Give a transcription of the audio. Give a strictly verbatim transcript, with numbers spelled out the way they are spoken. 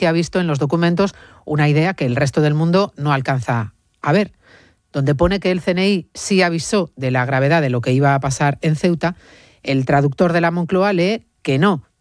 que ha visto en los documentos una idea que el resto del mundo no alcanza a ver. Donde pone que el C N I sí avisó de la gravedad de lo que iba a pasar en Ceuta, el traductor de la Moncloa lee que no,